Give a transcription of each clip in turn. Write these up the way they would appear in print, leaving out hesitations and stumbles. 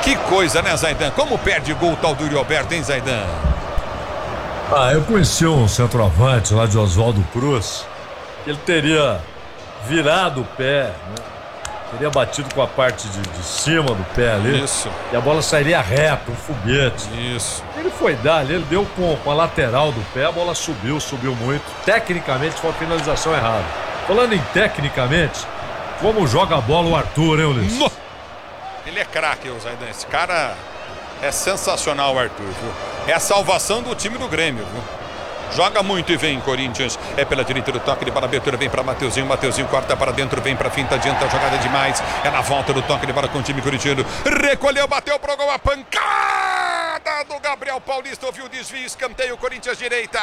Que coisa, né, Zaidan? Como perde gol o tal do Yuri Alberto, hein, Zaidan? Eu conheci um centroavante lá de Oswaldo Cruz. Ele teria virado o pé, né? Teria batido com a parte de cima do pé ali. Isso. E a bola sairia reta, um foguete. Isso. Ele foi dar ali, ele deu com a lateral do pé, a bola subiu muito. Tecnicamente foi uma finalização errada. Falando em tecnicamente, como joga a bola o Arthur, hein, Ulisses? No. Ele é craque, o Zaidan. Esse cara é sensacional, o Arthur, viu? É a salvação do time do Grêmio, viu? Joga muito e vem, Corinthians. É pela direita do toque de bola, abertura, vem para Mateuzinho. Mateuzinho corta para dentro, vem para finta, adianta a jogada demais. É na volta do toque de bola com o time corintiano. Recolheu, bateu pro gol, a pancada do Gabriel Paulista. Ouviu o desvio, escanteio, Corinthians direita.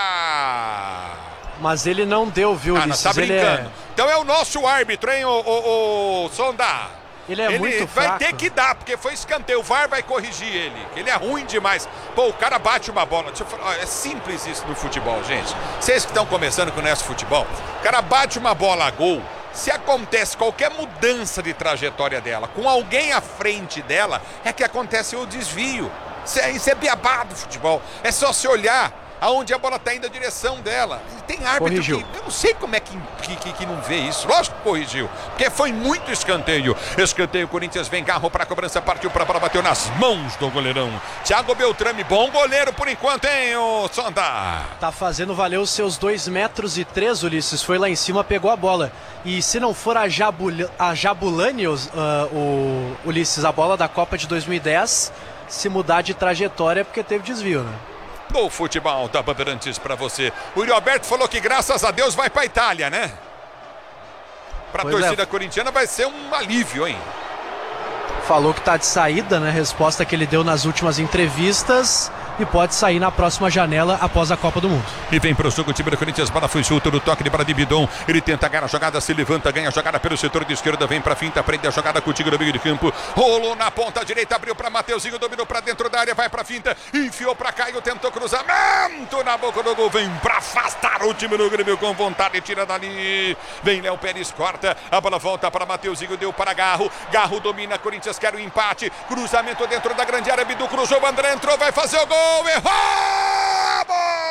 Mas ele não deu, viu, Ulisses? Tá brincando. Então é o nosso árbitro, hein, o Sonda. Ele muito fraco. Vai ter que dar, porque foi escanteio. O VAR vai corrigir ele. Ele é ruim demais. Pô, o cara bate uma bola. Deixa eu falar, é simples isso no futebol, gente. Vocês que estão começando com o nosso futebol, o cara bate uma bola a gol. Se acontece qualquer mudança de trajetória dela, com alguém à frente dela, é que acontece o desvio. Isso é beabá do futebol. É só se olhar aonde a bola está indo, a direção dela. Tem árbitro corrigiu. que eu não sei como é que não vê isso. Lógico que corrigiu, porque foi muito escanteio. Escanteio, Corinthians vem, Garro para a cobrança, partiu para a bola, bateu nas mãos do goleirão Thiago Beltrame. Bom goleiro por enquanto, hein, o Sonda? Tá fazendo valer os seus 2,3 metros, Ulisses. Foi lá em cima, pegou a bola. E se não for a Jabulani, o Ulisses, a bola da Copa de 2010, se mudar de trajetória é porque teve desvio, né? No futebol da Bandeirantes para você. O Yuri Alberto falou que graças a Deus vai para Itália, né? Para a torcida corintiana vai ser um alívio, hein? Falou que tá de saída, né? Resposta que ele deu nas últimas entrevistas. E pode sair na próxima janela após a Copa do Mundo. E vem pro jogo o time do Corinthians, bola foi solta no toque de bola de Bidon. Ele tenta ganhar a jogada, se levanta, ganha a jogada pelo setor de esquerda, vem pra finta, prende a jogada contigo no meio de campo. Rolou na ponta direita, abriu pra Mateuzinho, dominou pra dentro da área, vai pra finta, enfiou pra Caio, tentou cruzamento na boca do gol, vem pra afastar o time do Grêmio com vontade, tira dali. Vem Léo Pérez, corta, a bola volta para Mateuzinho, deu para Garro. Garro domina, Corinthians quer o empate. Cruzamento dentro da grande área, Bidu cruzou, o André entrou, vai fazer o gol. Errou a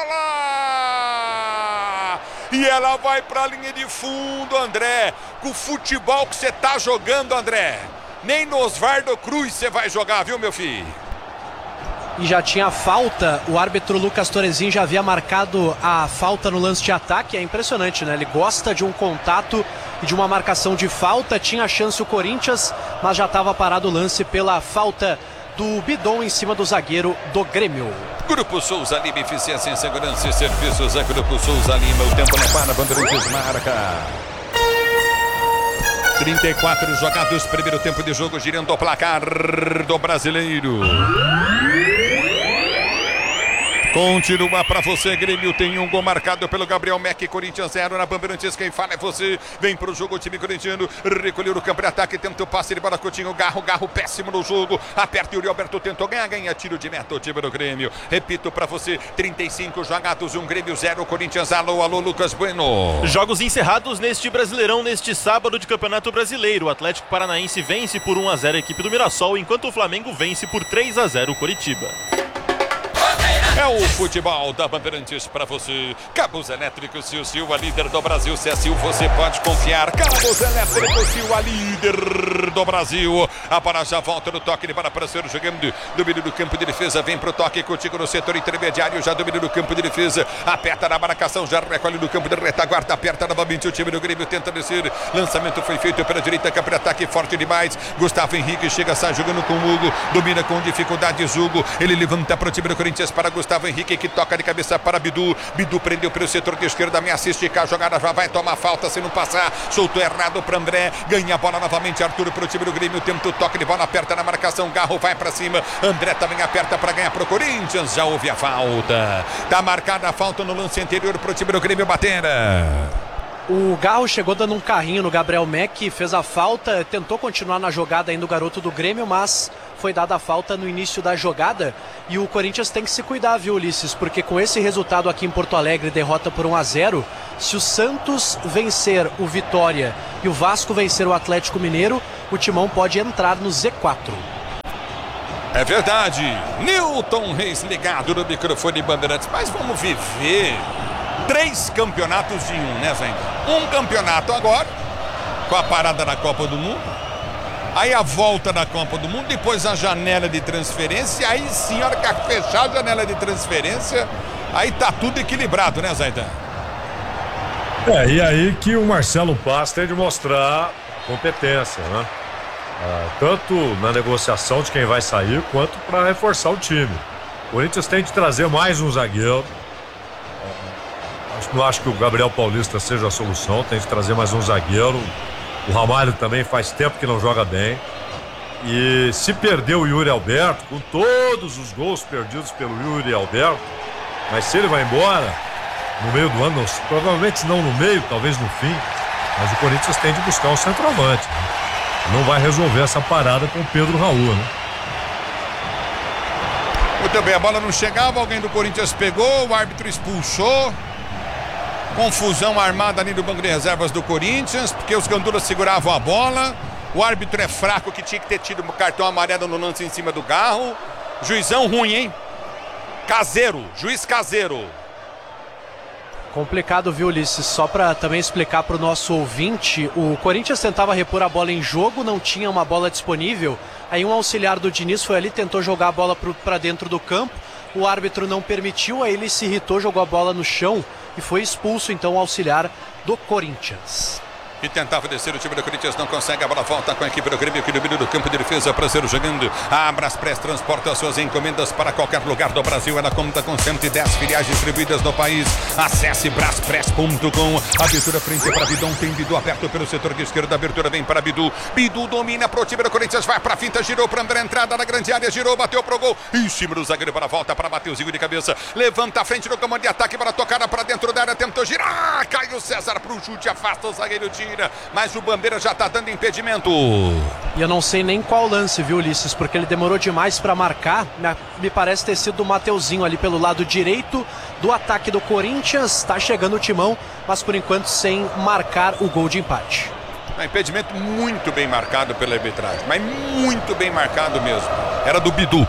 bola! E ela vai para a linha de fundo, André. Com o futebol que você tá jogando, André. Nem no Osvaldo Cruz você vai jogar, viu, meu filho? E já tinha falta, o árbitro Lucas Torezin já havia marcado a falta no lance de ataque. É impressionante, né? Ele gosta de um contato e de uma marcação de falta. Tinha chance o Corinthians, mas já estava parado o lance pela falta do Bidon em cima do zagueiro do Grêmio. Grupo Souza Lima, eficiência em segurança e serviços. É Grupo Souza Lima, o tempo não para, Bandeirantes marca. 34 jogados, primeiro tempo de jogo, girando o placar do Brasileiro. Continua pra você, Grêmio tem um gol marcado pelo Gabriel Mack, Corinthians 0 na Bandeirantes, quem fala é você. Vem pro jogo o time corintiano, recolheu o campo de ataque, tenta o passe de bola, Coutinho, Garro péssimo no jogo, aperta e o Yuri Alberto tentou ganha tiro de meta o time do Grêmio. Repito pra você, 35 jogados, um Grêmio 0, Corinthians, alô, Lucas Bueno. Jogos encerrados neste Brasileirão, neste sábado de Campeonato Brasileiro. O Atlético Paranaense vence por 1-0 a equipe do Mirassol, enquanto o Flamengo vence por 3-0 o Coritiba. É o futebol da Bandeirantes para você. Cabos Elétricos Sil, a líder do Brasil. Se é Sil, você pode confiar. Cabos Elétricos Sil, a líder do Brasil. A bola já volta no toque de bola para ser jogando. Domínio do campo de defesa. Vem pro toque contigo no setor intermediário. Já domínio do campo de defesa. Aperta na marcação. Já recolhe no campo de retaguarda. Aperta novamente o time do Grêmio. Tenta descer. Lançamento foi feito pela direita. Campo de ataque forte demais. Gustavo Henrique chega, sai jogando com o Hugo. Domina com dificuldade Hugo. Ele levanta para o time do Corinthians para Gustavo Henrique, que toca de cabeça para Bidu. Bidu prendeu pelo setor de esquerda, ameaça esticar a jogada, já vai tomar falta se não passar. Soltou errado para André, ganha a bola novamente. Arthur para o time do Grêmio, tenta o toque de bola, aperta na marcação. Garro vai para cima. André também aperta para ganhar para o Corinthians. Já houve a falta. Tá marcada a falta no lance anterior para o time do Grêmio bater. O Garro chegou dando um carrinho no Gabriel Mack, fez a falta, tentou continuar na jogada ainda o garoto do Grêmio, mas foi dada a falta no início da jogada. E o Corinthians tem que se cuidar, viu, Ulisses? Porque com esse resultado aqui em Porto Alegre, derrota por 1-0, se o Santos vencer o Vitória e o Vasco vencer o Atlético Mineiro, o Timão pode entrar no Z4. É verdade. Newton Reis ligado no microfone Bandeirantes. Mas vamos viver 3 campeonatos de um, né, Zé? Um campeonato agora, com a parada da Copa do Mundo. Aí a volta da Copa do Mundo, depois a janela de transferência. Aí sim, a hora que fechar a janela de transferência, aí tá tudo equilibrado, né, Zaidan? E aí que o Marcelo Paz tem de mostrar competência, né? Tanto na negociação de quem vai sair, quanto para reforçar o time. O Corinthians tem de trazer mais um zagueiro. Não acho que o Gabriel Paulista seja a solução, tem de trazer mais um zagueiro. O Ramalho também faz tempo que não joga bem. E se perder o Yuri Alberto, com todos os gols perdidos pelo Yuri Alberto, mas se ele vai embora no meio do ano, provavelmente não no meio, talvez no fim, mas o Corinthians tem de buscar um centroavante, né? Não vai resolver essa parada com o Pedro Raul, né? Muito bem, a bola não chegava, alguém do Corinthians pegou, o árbitro expulsou. Confusão armada ali do banco de reservas do Corinthians, porque os gandulas seguravam a bola. O árbitro é fraco, que tinha que ter tido um cartão amarelo no lance em cima do Garro. Juizão ruim, hein? Caseiro, juiz caseiro. Complicado, viu, Ulisses? Só para também explicar para o nosso ouvinte, o Corinthians tentava repor a bola em jogo, não tinha uma bola disponível. Aí um auxiliar do Diniz foi ali, tentou jogar a bola para dentro do campo. O árbitro não permitiu, aí ele se irritou, jogou a bola no chão e foi expulso então o auxiliar do Corinthians. E tentava descer o time do Corinthians, não consegue, a bola volta com a equipe do Grêmio, que domina do campo de defesa, Prazeiro jogando. A Braspress transporta suas encomendas para qualquer lugar do Brasil. Ela conta com 110 filiais distribuídas no país. Acesse braspress.com. Abertura frente para Bidon, tem Bidu aberto pelo setor de esquerda, abertura vem para Bidu. Bidu domina pro time do Corinthians, vai para a finta, girou para André, entrada na grande área, girou, bateu pro gol. Em cima do zagueiro para a volta, para Mateuzinho de cabeça. Levanta a frente no comando de ataque, para tocar para dentro da área, tentou girar. Caio César pro chute, afasta o zagueiro, tira. Mas o Bandeira já tá dando impedimento. E eu não sei nem qual lance, viu, Ulisses? Porque ele demorou demais para marcar. Me parece ter sido o Mateuzinho ali pelo lado direito do ataque do Corinthians. Tá chegando o Timão, mas por enquanto sem marcar o gol de empate. Impedimento muito bem marcado pela arbitragem, mas muito bem marcado mesmo. Era do Bidu.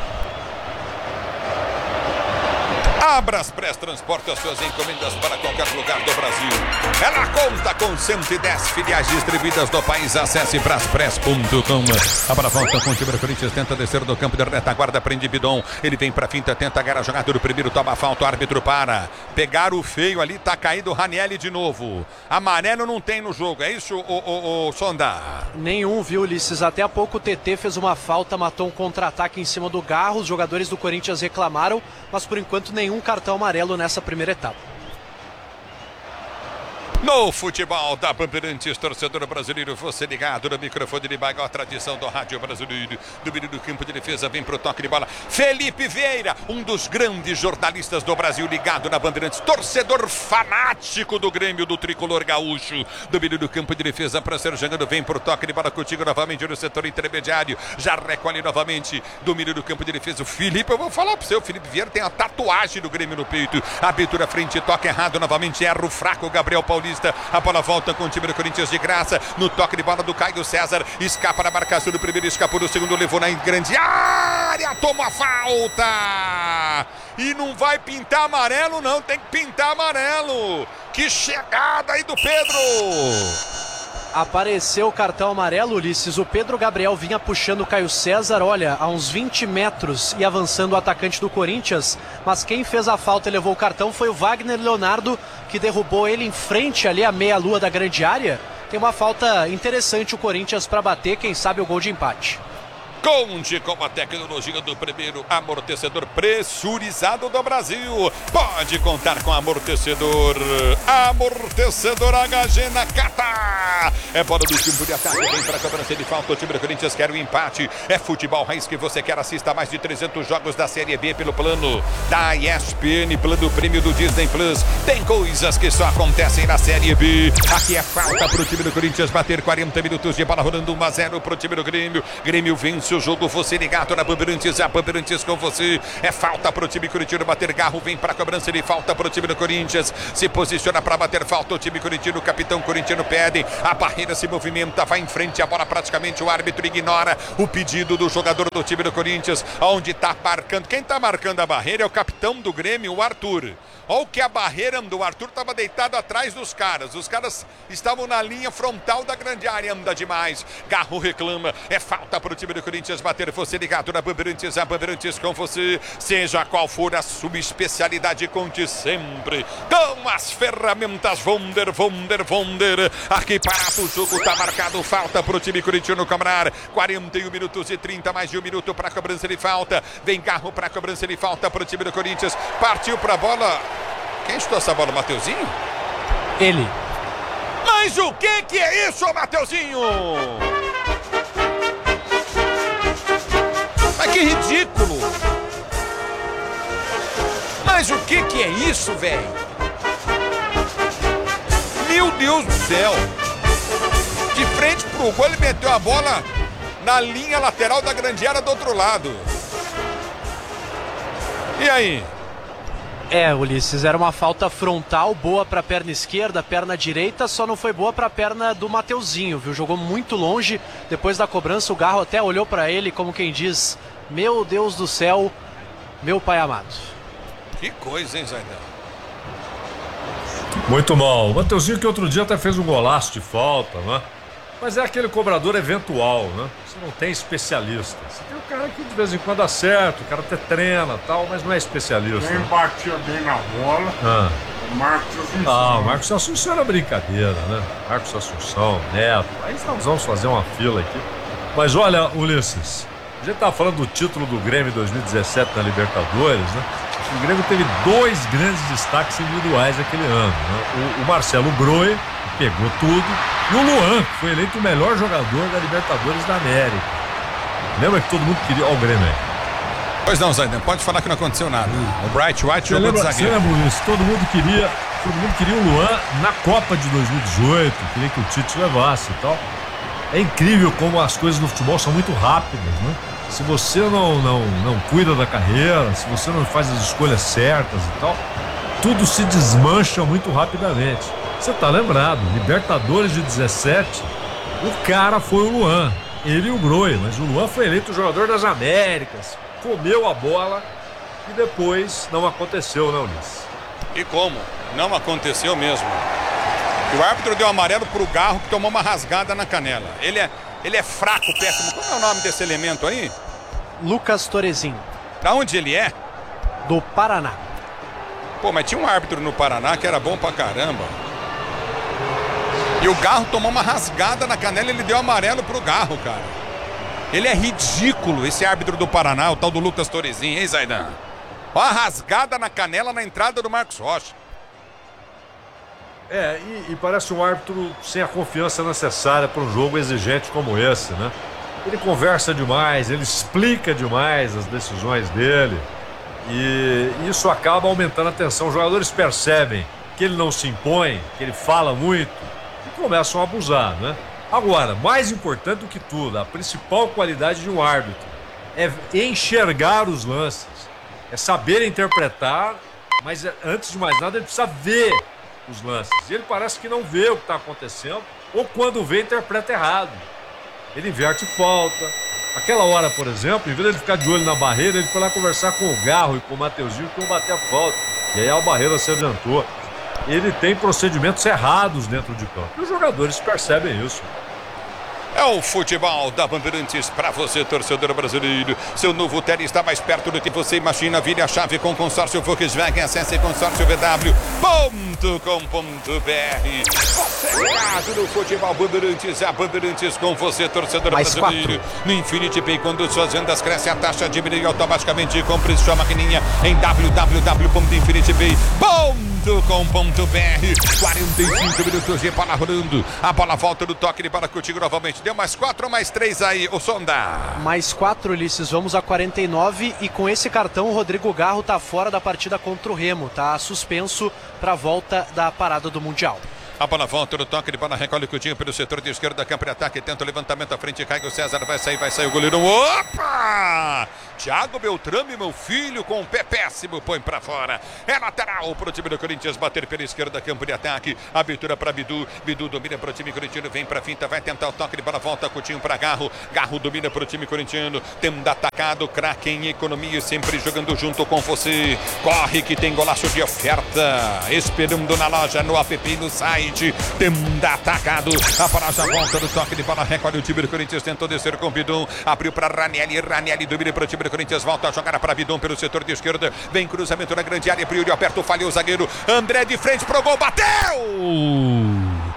A Braspress transporta suas encomendas para qualquer lugar do Brasil. Ela conta com 110 filiais distribuídas no país. Acesse braspress.com. A bola volta com o time do Corinthians, tenta descer do campo de retaguarda, prende Bidon. Ele vem pra finta, tenta agarrar a jogada do primeiro, toma a falta, o árbitro para. Pegar o feio ali, tá caído o Ranielli de novo. Amarelo não tem no jogo, é isso, o Sonda? Nenhum, viu, Ulisses? Até há pouco o TT fez uma falta, matou um contra-ataque em cima do Garro. Os jogadores do Corinthians reclamaram, mas por enquanto nenhum cartão amarelo nessa primeira etapa. No futebol da Bandeirantes, torcedor brasileiro, você ligado no microfone de Baigó, a tradição do rádio brasileiro. Domínio do campo de defesa, vem pro toque de bola. Felipe Vieira, um dos grandes jornalistas do Brasil, ligado na Bandeirantes, torcedor fanático do Grêmio, do tricolor gaúcho. Domínio do campo de defesa, para ser jogando, vem pro toque de bola contigo novamente no setor intermediário. Já recolhe novamente. Domínio do campo de defesa. O Felipe, eu vou falar pro você, o Felipe Vieira tem a tatuagem do Grêmio no peito. Abertura frente, toque errado novamente, erra o fraco Gabriel Paulista. A bola volta com o time do Corinthians de graça. No toque de bola do Caio César. Escapa na marcação do primeiro, escapou do segundo, levou na grande área. Toma a falta. E não vai pintar amarelo, não. Tem que pintar amarelo. Que chegada aí do Pedro. Apareceu o cartão amarelo, Ulisses. O Pedro Gabriel vinha puxando o Caio César, olha, a uns 20 metros e avançando o atacante do Corinthians. Mas quem fez a falta e levou o cartão foi o Wagner Leonardo, que derrubou ele em frente ali à meia-lua da grande área. Tem uma falta interessante o Corinthians para bater, quem sabe o gol de empate. Conte com a tecnologia do primeiro amortecedor pressurizado do Brasil. Pode contar com amortecedor. Amortecedor HG Nakata. É bola do time de ataque. Vem para a cobrança de falta. O time do Corinthians quer o empate. É futebol raiz que você quer. Assista mais de 300 jogos da Série B pelo plano da ESPN, plano prêmio do Disney Plus. Tem coisas que só acontecem na Série B. Aqui é falta para o time do Corinthians bater 40 minutos de bola rolando 1-0 para o time do Grêmio. Grêmio vence seu jogo, você ligado na Bandeirantes, a Bandeirantes com você. É falta pro time corintiano bater. Garro vem pra cobrança de falta pro time do Corinthians. Se posiciona pra bater falta o time corintiano. O capitão corintiano pede. A barreira se movimenta, vai em frente. A bola praticamente o árbitro ignora o pedido do jogador do time do Corinthians. Onde tá marcando? Quem tá marcando a barreira é o capitão do Grêmio, o Arthur. Olha o que a barreira do Arthur estava deitado atrás dos caras. Os caras estavam na linha frontal da grande área. Anda demais. Garro reclama. É falta para o time do Corinthians bater. Você ligado na Bandeirantes, a Bandeirantes com você. Seja qual for a subespecialidade, conte sempre com as ferramentas Wonder. Aqui parado o jogo, tá marcado. Falta para o time corintiano cobrar. 41 minutos e 30, mais de 1 minuto para a cobrança de falta. Vem Garro para a cobrança de falta para o time do Corinthians. Partiu para a bola. Quem chutou essa bola, Mateuzinho? Ele. Mas o que é isso, Mateuzinho? Mas que ridículo! Mas o que é isso, velho? Meu Deus do céu! De frente pro gol, ele meteu a bola na linha lateral da grande área do outro lado. E aí? Ulisses, era uma falta frontal, boa para a perna esquerda, perna direita, só não foi boa para a perna do Mateuzinho, viu? Jogou muito longe, depois da cobrança o Garro até olhou para ele como quem diz, meu Deus do céu, meu pai amado. Que coisa, hein, Zaidan? Muito mal. O Mateuzinho que outro dia até fez um golaço de falta, né? Mas é aquele cobrador eventual, né? Você não tem especialista. Você tem o cara que de vez em quando acerta, o cara até treina e tal, mas não é especialista. Quem batia bem na bola, o Marcos Assunção. Ah, o Marcos Assunção era brincadeira, né? Marcos Assunção, Neto. Aí nós vamos fazer uma fila aqui. Mas olha, Ulisses, a gente tava falando do título do Grêmio 2017 na Libertadores, né? O Grêmio teve 2 grandes destaques individuais naquele ano, né? O Marcelo Groi pegou tudo, e o Luan, que foi eleito o melhor jogador da Libertadores da América. Lembra que todo mundo queria... Ó, o Grêmio aí. Pois não, Zaidan, pode falar que não aconteceu nada. O Bright White jogou de zagueiro. Você lembra isso? Todo mundo queria o Luan na Copa de 2018, queria que o Tite levasse e tal. É incrível como as coisas no futebol são muito rápidas, né? Se você não cuida da carreira, se você não faz as escolhas certas e tal, tudo se desmancha muito rapidamente. Você tá lembrado, Libertadores de 17, o cara foi o Luan, ele e o Groi, mas o Luan foi eleito o jogador das Américas, comeu a bola e depois não aconteceu, né, Ulisses? E como? Não aconteceu mesmo. O árbitro deu amarelo pro Garro, que tomou uma rasgada na canela. Ele é fraco, péssimo. Qual é o nome desse elemento aí? Lucas Torezin. Da onde ele é? Do Paraná. Pô, mas tinha um árbitro no Paraná que era bom pra caramba. E o Garro tomou uma rasgada na canela e ele deu amarelo pro Garro, cara. Ele é ridículo, esse árbitro do Paraná, o tal do Lucas Torezin, hein, Zaidan? Ó a rasgada na canela na entrada do Marcos Rocha. E parece um árbitro sem a confiança necessária para um jogo exigente como esse, né? Ele conversa demais, ele explica demais as decisões dele e isso acaba aumentando a tensão. Os jogadores percebem que ele não se impõe, que ele fala muito e começam a abusar, né? Agora, mais importante do que tudo, a principal qualidade de um árbitro é enxergar os lances, é saber interpretar, mas antes de mais nada ele precisa ver os lances. E ele parece que não vê o que está acontecendo, ou quando vê, interpreta errado. Ele inverte falta. Aquela hora, por exemplo, em vez de ele ficar de olho na barreira, ele foi lá conversar com o Garro e com o Mateuzinho que iam bater a falta. E aí a barreira se adiantou. Ele tem procedimentos errados dentro de campo. E os jogadores percebem isso. É o futebol da Bandeirantes para você, torcedor brasileiro. Seu novo tênis está mais perto do que você imagina. Vire a chave com o consórcio Volkswagen. Acesse consórciovw.com.br. Você ligado no futebol Bandeirantes. A Bandeirantes com você, torcedor mais brasileiro. 4. No Infinity Pay, quando suas vendas crescem, a taxa diminui automaticamente. Compre sua maquininha em www.infinitypay.com.br. 45 minutos de bola rolando. A bola volta no toque de bola contigo novamente. Deu mais 4 ou mais 3 aí, o Sonda? Mais 4, Ulisses. Vamos a 49 e com esse cartão o Rodrigo Garro tá fora da partida contra o Remo. Tá suspenso para a volta da parada do Mundial. A bola volta no toque de bola, recolhe o Coutinho pelo setor de esquerda, campo de ataque, tenta o levantamento à frente, cai o César, vai sair o goleiro. Opa! Thiago Beltrame, meu filho, com o pé péssimo, põe pra fora. É lateral pro time do Corinthians, bater pela esquerda, campo de ataque, abertura pra Bidu, Bidu domina pro time corintiano, vem pra finta, vai tentar o toque de bola, volta Coutinho pra Garro, Garro domina pro time corintiano, tendo atacado, craque em economia, sempre jogando junto com você. Corre que tem golaço de oferta, esperando na loja, no app, no site, tendo atacado, a bola já volta no toque de bola, recolhe o time do Corinthians, tentou descer com Bidu, abriu pra Ranieri, Ranieri domina pro time do Corinthians, volta a jogar para Bidon pelo setor de esquerda, vem cruzamento na grande área, Priori aperta, falhou o zagueiro, André de frente pro gol, bateu!